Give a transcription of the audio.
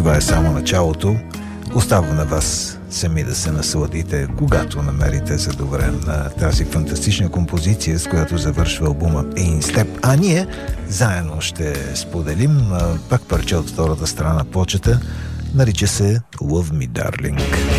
това е само началото. Остава на вас сами да се насладите, когато намерите за добре на тази фантастична композиция, с която завършва албума In Step. А ние заедно ще споделим пак парче от втората страна на плочата. Нарича се Love Me Darling.